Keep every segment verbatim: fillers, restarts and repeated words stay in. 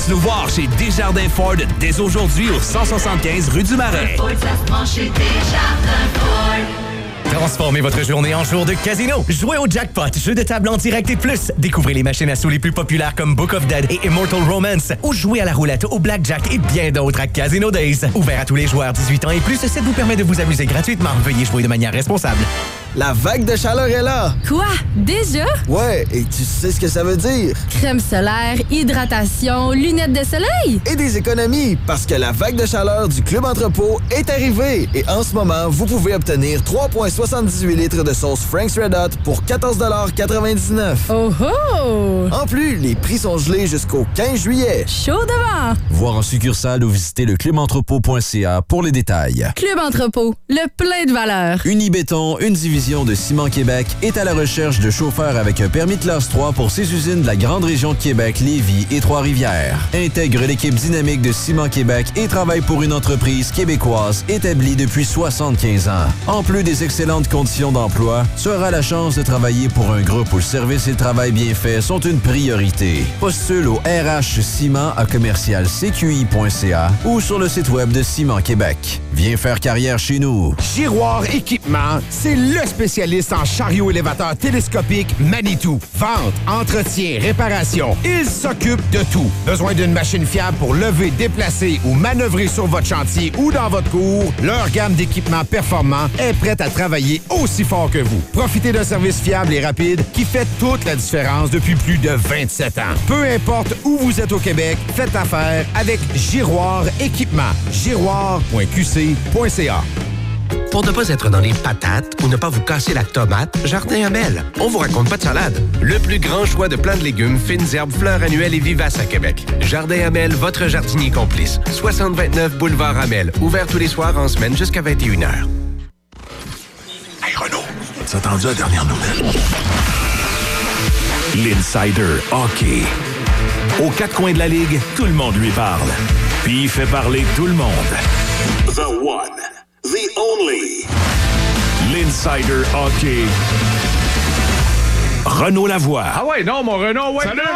Passe nous voir chez Desjardins Ford dès aujourd'hui au cent soixante-quinze rue du Marais. Ford, ça se prend chez Desjardins Ford. Transformez votre journée en jour de casino. Jouez au jackpot, jeu de table en direct et plus. Découvrez les machines à sous les plus populaires comme Book of Dead et Immortal Romance. Ou jouez à la roulette, au blackjack et bien d'autres à Casino Days. Ouvert à tous les joueurs dix-huit ans et plus, ça vous permet de vous amuser gratuitement. Veuillez jouer de manière responsable. La vague de chaleur est là! Quoi? Déjà? Ouais, et tu sais ce que ça veut dire? Crème solaire, hydratation, lunettes de soleil? Et des économies, parce que la vague de chaleur du Club Entrepôt est arrivée. Et en ce moment, vous pouvez obtenir trois virgule soixante-dix-huit litres de sauce Frank's Red Hot pour quatorze quatre-vingt-dix-neuf. Oh oh! En plus, les prix sont gelés jusqu'au quinze juillet. Chaud devant! Voir en succursale ou visiter le club entrepôt point c a pour les détails. Club Entrepôt, le plein de valeur. Unibéton, une division de Ciment Québec, est à la recherche de chauffeurs avec un permis de classe trois pour ses usines de la grande région de Québec, Lévis et Trois-Rivières. Intègre l'équipe dynamique de Ciment Québec et travaille pour une entreprise québécoise établie depuis soixante-quinze ans. En plus des excellentes conditions d'emploi, tu auras la chance de travailler pour un groupe où le service et le travail bien fait sont une priorité. Postule au R H Ciment à commercial c q i point c a ou sur le site web de Ciment Québec. Viens faire carrière chez nous. Giroir Équipement, c'est le spécialiste en chariot élévateur télescopique Manitou. Vente, entretien, réparation, il s'occupe de tout. Besoin d'une machine fiable pour lever, déplacer ou manœuvrer sur votre chantier ou dans votre cour? Leur gamme d'équipements performants est prête à travailler aussi fort que vous. Profitez d'un service fiable et rapide qui fait toute la différence depuis plus de vingt-sept ans. Peu importe où vous êtes au Québec, faites affaire avec Giroir Équipement. giroir point q c point c a. Pour ne pas être dans les patates ou ne pas vous casser la tomate, Jardin Amel. On vous raconte pas de salade. Le plus grand choix de plants de légumes, fines herbes, fleurs annuelles et vivaces à Québec. Jardin Amel, votre jardinier complice. soixante vingt-neuf boulevard Amel. Ouvert tous les soirs en semaine jusqu'à vingt et une heures. Hey Renaud, t'as entendu la dernière nouvelle? L'Insider Hockey. Aux quatre coins de la Ligue, tout le monde lui parle. Puis il fait parler tout le monde. The one. The only. L'Insider Hockey. Renaud Lavoie. Ah ouais, non, mon Renaud. Ouais, Salut, non, mon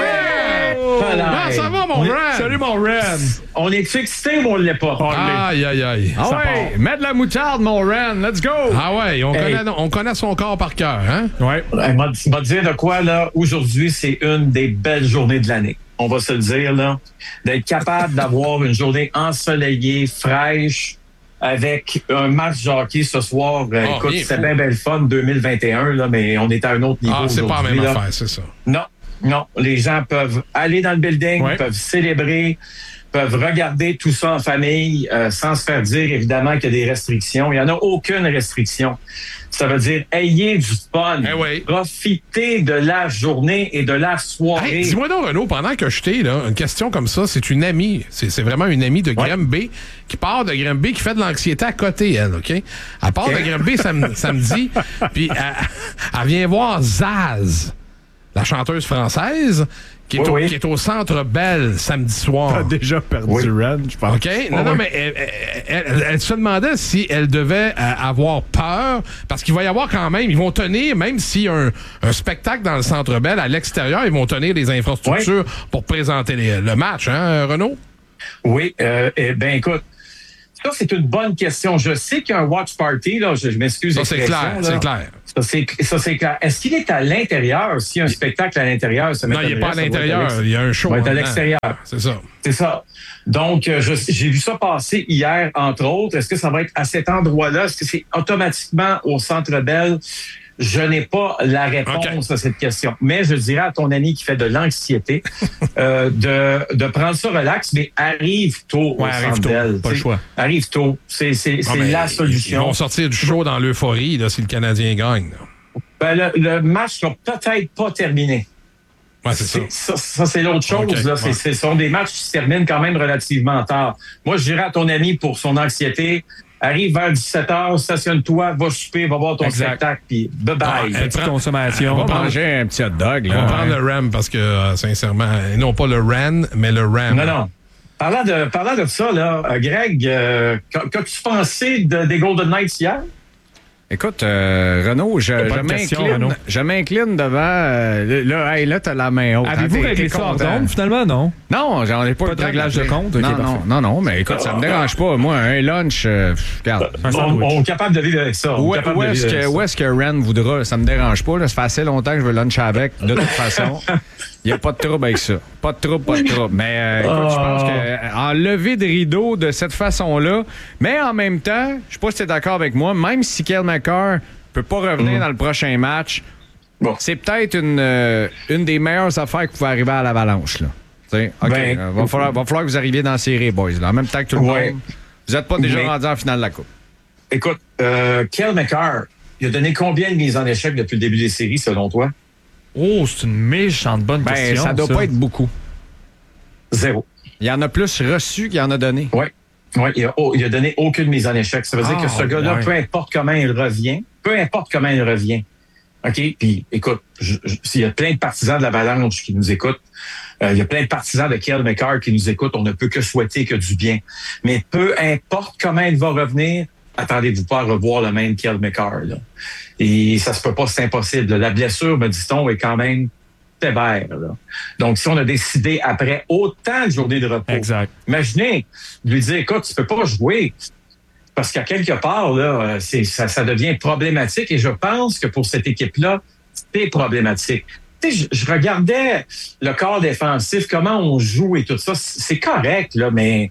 hey, Renaud. hey. Voilà. Ah, ça va, mon On est- Ren? Salut, mon Ren. On est excité ou on l'est pas? On l'est. Aïe, aïe, aïe. Ah Ça ouais, part. mets de la moutarde, mon Ren. Let's go. Ah ouais, on, Hey. connaît, on connaît son corps par cœur, hein? Ouais. Hey, m'a m'a dire de quoi, là, aujourd'hui, c'est une des belles journées de l'année. On va se le dire, là. D'être capable d'avoir une journée ensoleillée, fraîche, avec un match de hockey ce soir. Euh, Oh, écoute, bien c'était fou. bien belle fun, deux mille vingt et un, là, mais on est à un autre niveau. Ah, c'est pas la aujourd'hui, même là. affaire, c'est ça. Non, non. Les gens peuvent aller dans le building, Ouais. peuvent célébrer, peuvent regarder tout ça en famille, euh, sans se faire dire, évidemment, qu'il y a des restrictions. Il n'y en a aucune restriction. Ça veut dire, ayez du fun. Eh oui. Profitez de la journée et de la soirée. Hey, dis-moi donc, Renaud, pendant que je t'ai, là, une question comme ça, c'est une amie, c'est, c'est vraiment une amie de Granby qui part de Granby, qui fait de l'anxiété à côté, elle, OK? Elle part de Granby sam- samedi, puis elle, elle vient voir Zaz, la chanteuse française, qui est, Oui, au, oui. qui est au Centre Bell samedi soir. T'as déjà perdu Oui. Ren, je pense. OK? Non, non, mais elle, elle- elle- elle se demandait si elle devait euh, avoir peur, parce qu'il va y avoir quand même, ils vont tenir, même s'il y a un, un spectacle dans le Centre Bell, à l'extérieur, ils vont tenir des infrastructures pour présenter les- le match, hein, Renaud? Oui, euh, eh ben écoute, ça, c'est une bonne question. Je sais qu'il y a un watch party, là, je, je m'excuse. Ça, c'est l'expression, clair, là. c'est clair. Ça, c'est, ça, c'est clair. Est-ce qu'il est à l'intérieur? S'il y a un spectacle à l'intérieur, ça Non, il n'est pas à m'étonnerait, ça va être l'intérieur, l'ex- il y a un show. ça va être à en l'extérieur. dedans. C'est ça. C'est ça. Donc, euh, je- j'ai vu ça passer hier, entre autres. Est-ce que ça va être à cet endroit-là? Est-ce que c'est automatiquement au Centre Bell? Je n'ai pas la réponse à cette question. Mais je dirais à ton ami qui fait de l'anxiété euh, de, de prendre ça relax, mais arrive tôt Ouais, au arrive Centre tôt, Bell. pas le T'sais, choix. Arrive tôt. C'est, c'est, Ah, c'est mais la Ils solution. vont sortir du show dans l'euphorie, là, si le Canadien gagne. là. Ben, le, le match n'est peut-être pas terminé. Ouais, c'est ça. Ça, ça, c'est l'autre chose. Ok, là. C'est, ouais. Ce sont des matchs qui se terminent quand même relativement tard. Moi, je dirais à ton ami pour son anxiété, arrive vers dix-sept heures, stationne-toi, va souper, va voir ton Exact. spectacle, puis bye-bye. Ah, elle Petite prend- consommation. elle On va va prendre- manger un petit hot dog. On Là, va prendre le Ram parce que, euh, sincèrement, euh, non pas le Ran, mais le Ram. Non, non. Parlant de, parlant de ça, là, euh, Greg, euh, qu'a- qu'as-tu pensé de, des Golden Knights hier? Écoute, euh, Renaud, je, je, m'incline, je m'incline devant... Euh, là, hey, là, t'as la main haute. Avez-vous hein, réglé ça hors d'onde, finalement, non? Non, j'en ai pas, pas de réglage de compte. Okay, non, non, non, non, mais écoute, ça me dérange pas. Moi, un lunch, euh, regarde. On, on est capable de vivre avec ça. Où, où, est-ce que, où est-ce que Ren voudra? Ça me dérange pas. Là, ça fait assez longtemps que je veux luncher avec. De toute façon, il n'y a pas de trouble avec ça. Pas de trouble, pas de trouble. Mais euh, écoute, oh. je pense qu'en lever de rideau de cette façon-là, mais en même temps, je sais pas si tu es d'accord avec moi, même si Cale Makar peut pas revenir mmh. dans le prochain match, bon. c'est peut-être une, euh, une des meilleures affaires qui pouvait arriver à l'Avalanche. Là. OK, ben, euh, va, falloir, va falloir que vous arriviez dans la série, boys. Là. En même temps que tout le ouais. monde. Vous n'êtes pas déjà Mais, rendu en finale de la Coupe. Écoute, euh, Cale Makar, il a donné combien de mises en échec depuis le début des séries, selon toi? Oh, c'est une méchante bonne ben, question. Ça doit ça. pas être beaucoup. Zéro. Il y en a plus reçu qu'il y en a donné. Oui. Ouais, il, a, oh, il a donné aucune mise en échec. Ça veut dire ah, que ce gars-là, ouais. peu importe comment il revient, peu importe comment il revient, OK? Puis, écoute, je, je, il y a plein de partisans de l'Avalanche qui nous écoutent. Euh, il y a plein de partisans de Cale Makar qui nous écoutent. On ne peut que souhaiter que du bien. Mais peu importe comment il va revenir, attendez-vous pas à revoir le même Cale Makar, là. Et ça se peut pas, c'est impossible. La blessure, me dit-on, est quand même sévère, là. Donc, si on a décidé après autant de journées de repos, exact. Imaginez, lui dire, écoute, tu peux pas jouer. Parce qu'à quelque part, là, c'est, ça, ça devient problématique et je pense que pour cette équipe-là, c'est problématique. Tu sais, je, je regardais le corps défensif, comment on joue et tout ça, c'est correct, là, mais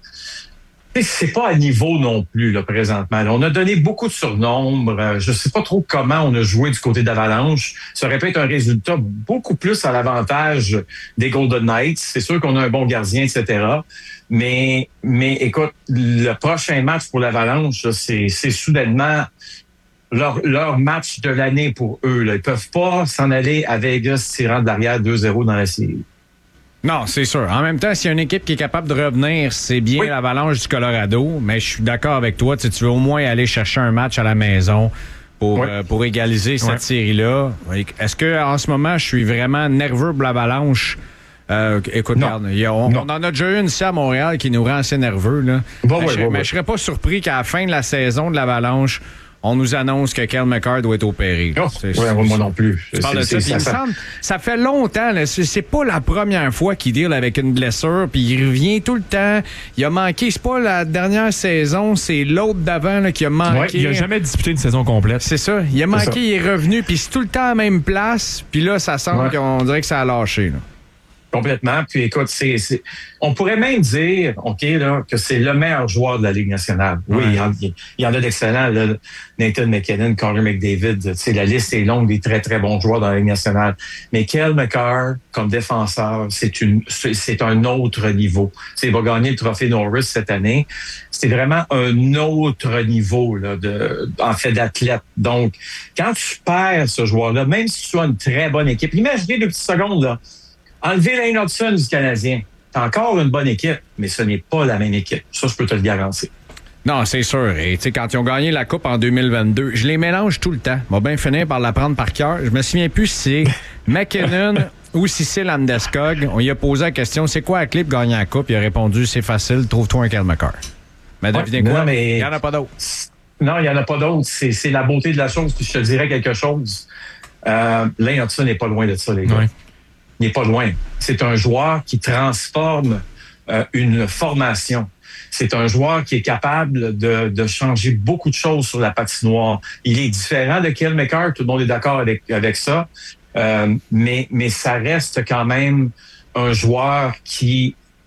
c'est pas à niveau non plus, là, présentement. Là, on a donné beaucoup de surnombre. Je sais pas trop comment on a joué du côté d'Avalanche. Ça aurait pu être un résultat beaucoup plus à l'avantage des Golden Knights. C'est sûr qu'on a un bon gardien, et cetera. Mais, mais écoute, le prochain match pour l'Avalanche, là, c'est, c'est soudainement leur, leur match de l'année pour eux. Là. Ils peuvent pas s'en aller à Vegas tirant de l'arrière deux zéro dans la série. Non, c'est sûr. En même temps, s'il y a une équipe qui est capable de revenir, c'est bien oui. l'Avalanche du Colorado, mais je suis d'accord avec toi. Tu, sais, tu veux au moins aller chercher un match à la maison pour, oui. euh, pour égaliser cette oui. série-là. Est-ce que en ce moment, je suis vraiment nerveux pour l'Avalanche? Euh, écoute, regarde, y a, on, on en a déjà eu une ici à Montréal qui nous rend assez nerveux. Là. Bon, mais oui, je, bon, mais oui. je serais pas surpris qu'à la fin de la saison de l'Avalanche, on nous annonce que Cale Makar doit être opéré. Oh, c'est, ouais, c'est, moi non plus. Tu parles de ça, ça, ça, ça, semble, ça fait longtemps. Là, c'est, c'est pas la première fois qu'il deal avec une blessure, puis il revient tout le temps. Il a manqué, c'est pas la dernière saison, c'est l'autre d'avant là, qui a manqué. Ouais, il a jamais disputé une saison complète. C'est ça. Il a manqué, il est revenu, puis c'est tout le temps à la même place. Puis là, ça semble ouais. qu'on dirait que ça a lâché. Là. Complètement. Puis écoute, c'est, c'est, on pourrait même dire, OK, là, que c'est le meilleur joueur de la Ligue nationale. Oui, ouais. il, y en, il y en a d'excellents. Là. Nathan McKinnon, Connor McDavid, tu sais, la liste est longue des très, très bons joueurs dans la Ligue nationale. Mais Cale Makar, comme défenseur, c'est, une, c'est, c'est un autre niveau. Tu sais, il va gagner le trophée Norris cette année. C'est vraiment un autre niveau, là, de, en fait, d'athlète. Donc, quand tu perds ce joueur-là, même si tu as une très bonne équipe, imaginez deux petites secondes, là. Enlever Lane Hudson du Canadien. T'as encore une bonne équipe, mais ce n'est pas la même équipe. Ça, je peux te le garantir. Non, c'est sûr. Et tu sais, quand ils ont gagné la Coupe en deux mille vingt-deux, je les mélange tout le temps. On va bien finir par la prendre par cœur. Je me souviens plus si c'est McKinnon ou si c'est Landeskog. On lui a posé la question, c'est quoi la clé pour gagner la Coupe? Il a répondu, c'est facile, trouve-toi un Cale Makar. Mais devinez ouais, quoi? Non, mais... Il n'y en a pas d'autres. Non, il n'y en a pas d'autres. C'est, c'est la beauté de la chose. Puis je te dirais quelque chose. Euh, Lane Hudson n'est pas loin de ça, les gars. Ouais. Il n'est pas loin. C'est un joueur qui transforme euh, une formation. C'est un joueur qui est capable de, de changer beaucoup de choses sur la patinoire. Il est différent de Cale Makar, tout le monde est d'accord avec, avec ça, euh, mais, mais ça reste quand même un joueur qui